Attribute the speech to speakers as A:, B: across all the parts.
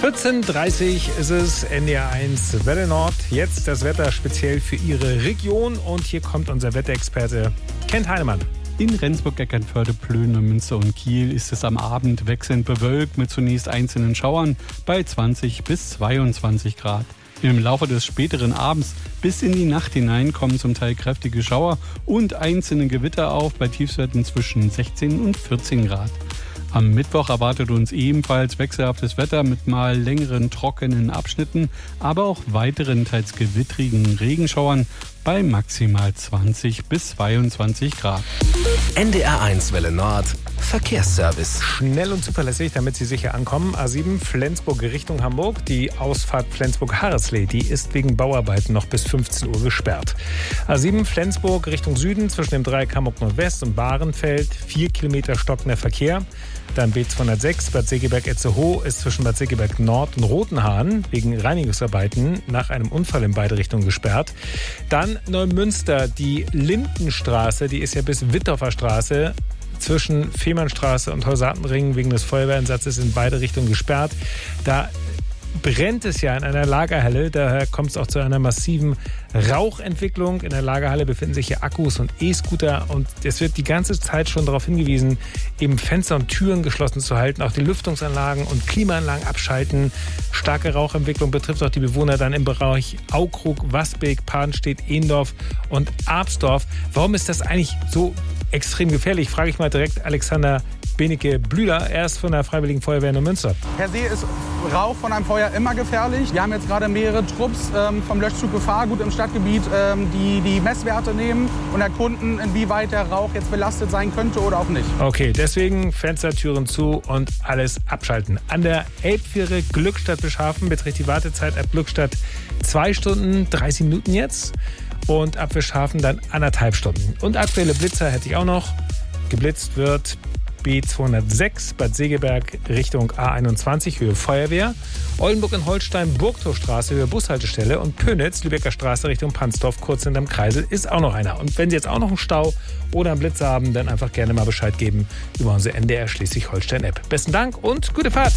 A: 14:30 ist es, NDR1 Welle Nord. Jetzt das Wetter speziell für Ihre Region. Und hier kommt unser Wetterexperte Kent Heinemann.
B: In Rendsburg, Eckernförde, Plön, Münster und Kiel ist es am Abend wechselnd bewölkt mit zunächst einzelnen Schauern bei 20 bis 22 Grad. Im Laufe des späteren Abends bis in die Nacht hinein kommen zum Teil kräftige Schauer und einzelne Gewitter auf bei Tiefstwerten zwischen 16 und 14 Grad. Am Mittwoch erwartet uns ebenfalls wechselhaftes Wetter mit mal längeren trockenen Abschnitten, aber auch weiteren teils gewittrigen Regenschauern bei maximal 20 bis 22 Grad.
C: NDR1 Welle Nord Verkehrsservice.
A: Schnell und zuverlässig, damit Sie sicher ankommen. A7 Flensburg Richtung Hamburg. Die Ausfahrt Flensburg-Harreslee, die ist wegen Bauarbeiten noch bis 15 Uhr gesperrt. A7 Flensburg Richtung Süden zwischen dem Dreieck Hamburg Nordwest und Bahrenfeld. 4 Kilometer stockender Verkehr. Dann B206 Bad Segeberg-Itzehoe ist zwischen Bad Segeberg Nord und Rotenhahn wegen Reinigungsarbeiten nach einem Unfall in beide Richtungen gesperrt. Dann Neumünster, die Lindenstraße, die ist ja bis Wittorfer Straße zwischen Fehmarnstraße und Heusatenring wegen des Feuerwehreinsatzes in beide Richtungen gesperrt. Da brennt es ja in einer Lagerhalle, daher kommt es auch zu einer massiven Rauchentwicklung. In der Lagerhalle befinden sich hier Akkus und E-Scooter und es wird die ganze Zeit schon darauf hingewiesen, eben Fenster und Türen geschlossen zu halten, auch die Lüftungsanlagen und Klimaanlagen abschalten. Starke Rauchentwicklung betrifft auch die Bewohner dann im Bereich Aukrug, Wasbeek, Padenstedt, Ehendorf und Absdorf. Warum ist das eigentlich so extrem gefährlich? Frage ich mal direkt Alexander Benecke-Blühler. Er ist von der Freiwilligen Feuerwehr in Münster.
D: Per se ist Rauch von einem Feuer immer gefährlich. Wir haben jetzt gerade mehrere Trupps vom Löschzug Gefahrgut im Stadtgebiet, die Messwerte nehmen und erkunden, inwieweit der Rauch jetzt belastet sein könnte oder auch nicht. Okay, deswegen Fenster, Türen zu und alles abschalten. An der Elbfähre Glückstadt-Bischhafen beträgt die Wartezeit ab Glückstadt 2 Stunden 30 Minuten jetzt und ab Bischhafen dann 1,5 Stunden. Und aktuelle Blitzer hätte ich auch noch. Geblitzt wird B206 Bad Segeberg Richtung A21 Höhe Feuerwehr, Oldenburg in Holstein Burgtorstraße Höhe Bushaltestelle und Pönitz Lübecker Straße Richtung Pansdorf kurz hinterm Kreisel ist auch noch einer. Und wenn Sie jetzt auch noch einen Stau oder einen Blitz haben, dann einfach gerne mal Bescheid geben über unsere NDR Schleswig-Holstein-App. Besten Dank und gute Fahrt.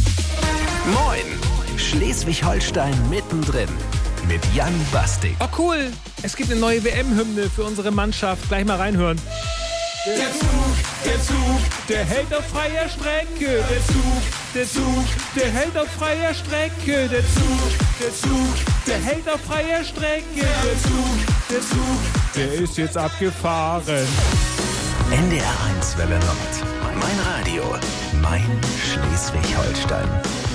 C: Moin, Schleswig-Holstein mittendrin mit Jan Bastik.
A: Oh cool, es gibt eine neue WM-Hymne für unsere Mannschaft. Gleich mal reinhören. Der Zug, der hält auf freier Strecke. Der Zug, der hält auf freier Strecke. Der Zug, der hält auf freier Strecke. Der Zug, der ist jetzt abgefahren.
C: NDR1 Welle Nord. Mein Radio, mein Schleswig-Holstein.